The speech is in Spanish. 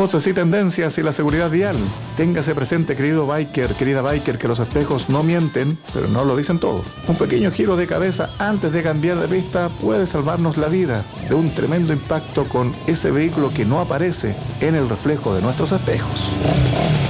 Voces y tendencias y la seguridad vial. Téngase presente, querido biker, querida biker, que los espejos no mienten, pero no lo dicen todo. Un pequeño giro de cabeza antes de cambiar de pista puede salvarnos la vida de un tremendo impacto con ese vehículo que no aparece en el reflejo de nuestros espejos.